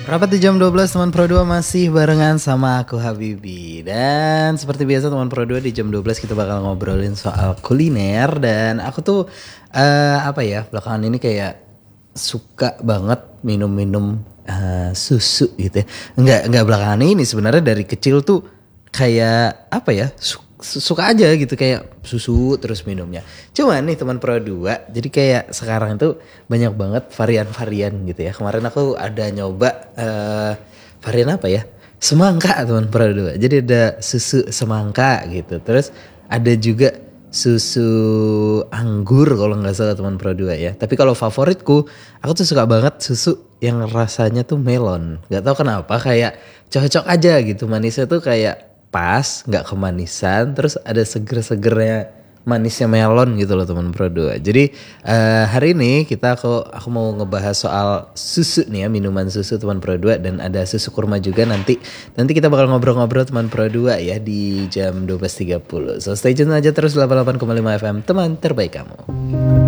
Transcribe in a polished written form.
Rapat di jam 12 teman Pro 2 masih barengan sama aku Habibi. Dan seperti biasa teman Pro 2 di jam 12 kita bakal ngobrolin soal kuliner. Dan aku tuh belakangan ini kayak suka banget minum-minum susu gitu ya. Enggak belakangan ini sebenarnya dari kecil tuh kayak suka aja gitu kayak susu terus minumnya. Cuman nih teman Pro 2, jadi kayak sekarang itu banyak banget varian-varian gitu ya. Kemarin aku ada nyoba varian apa ya? Semangka teman Pro 2. Jadi ada susu semangka gitu. Terus ada juga susu anggur kalau nggak salah teman Pro 2 ya. Tapi kalau favoritku, aku tuh suka banget susu yang rasanya tuh melon. Gak tahu kenapa kayak cocok aja gitu, manisnya tuh kayak pas, nggak kemanisan, terus ada seger-segernya manisnya melon gitu loh teman Pro 2. Jadi hari ini aku mau ngebahas soal susu nih ya, minuman susu teman Pro 2, dan ada susu kurma juga nanti kita bakal ngobrol-ngobrol teman Pro 2 ya di jam 12.30. So stay tune aja terus 88,5 FM teman terbaik kamu.